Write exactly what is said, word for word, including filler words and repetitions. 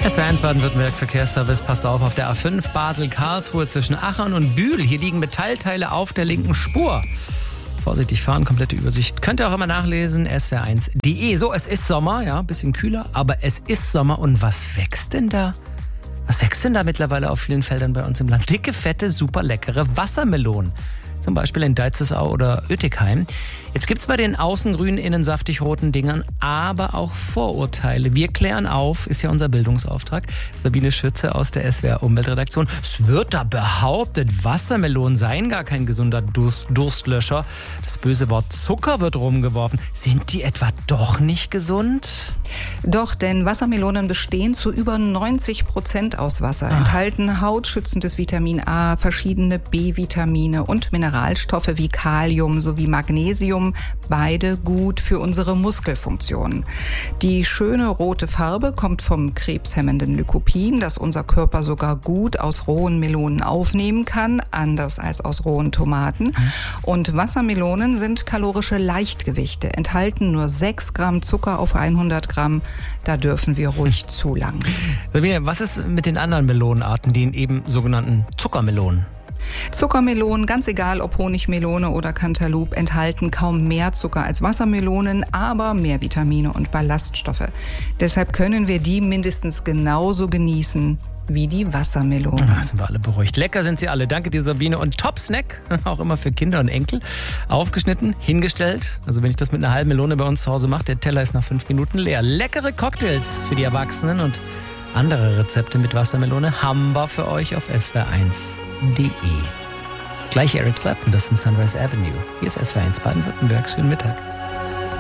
S W R eins Baden-Württemberg Verkehrsservice, passt auf, auf der A fünf Basel-Karlsruhe zwischen Achern und Bühl. Hier liegen Metallteile auf der linken Spur. Vorsichtig fahren, komplette Übersicht. Könnt ihr auch immer nachlesen, S W R eins punkt de. So, es ist Sommer, ja, ein bisschen kühler, aber es ist Sommer. Und was wächst denn da? Was wächst denn da mittlerweile auf vielen Feldern bei uns im Land? Dicke, fette, super leckere Wassermelonen. Zum Beispiel in Deitzesau oder Oetikheim. Jetzt gibt's bei den außengrünen, innen saftig roten Dingern aber auch Vorurteile. Wir klären auf, ist ja unser Bildungsauftrag. Sabine Schütze aus der S W R Umweltredaktion. Es wird da behauptet, Wassermelonen seien gar kein gesunder Durst, Durstlöscher. Das böse Wort Zucker wird rumgeworfen. Sind die etwa doch nicht gesund? Doch, denn Wassermelonen bestehen zu über neunzig Prozent aus Wasser, ah. enthalten hautschützendes Vitamin A, verschiedene B-Vitamine und Mineralstoffe wie Kalium sowie Magnesium, beide gut für unsere Muskelfunktion. Die schöne rote Farbe kommt vom krebshemmenden Lycopin, das unser Körper sogar gut aus rohen Melonen aufnehmen kann, anders als aus rohen Tomaten. Mhm. Und Wassermelonen sind kalorische Leichtgewichte, enthalten nur sechs Gramm Zucker auf hundert Gramm. Da dürfen wir ruhig zu lang. Sabine, was ist mit den anderen Melonenarten, den eben sogenannten Zuckermelonen? Zuckermelonen, ganz egal ob Honigmelone oder Cantaloupe, enthalten kaum mehr Zucker als Wassermelonen, aber mehr Vitamine und Ballaststoffe. Deshalb können wir die mindestens genauso genießen wie die Wassermelonen. Da sind wir alle beruhigt. Lecker sind sie alle. Danke dir, Sabine. Und Top-Snack, auch immer für Kinder und Enkel. Aufgeschnitten, hingestellt. Also wenn ich das mit einer halben Melone bei uns zu Hause mache, der Teller ist nach fünf Minuten leer. Leckere Cocktails für die Erwachsenen und andere Rezepte mit Wassermelone haben wir für euch auf S W R eins punkt de. Gleich Eric Clapton, das ist Sunrise Avenue. Hier ist S W R eins Baden-Württemberg. Schönen Mittag.